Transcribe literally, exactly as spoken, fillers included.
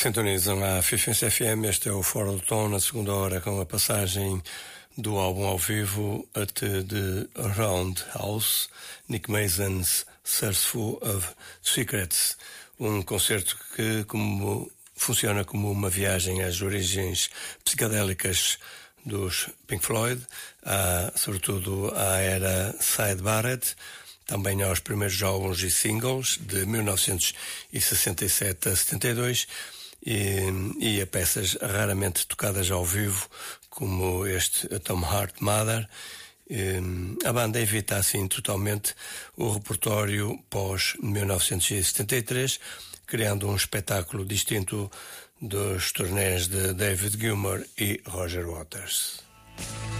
Sintonizam a Fifense F M, este é o Fora do Tom, na segunda hora, com a passagem do álbum ao vivo até de Roundhouse, Nick Mason's Searchful of Secrets, um concerto que como, funciona como uma viagem às origens psicadélicas dos Pink Floyd, a, sobretudo à era Syd Barrett, também aos primeiros álbuns e singles de mil novecentos e sessenta e sete a setenta e dois e, e a peças raramente tocadas ao vivo, como este Tom Heart Mother. E, a banda evita assim totalmente o repertório pós mil novecentos e setenta e três, criando um espetáculo distinto dos turnés de David Gilmour e Roger Waters.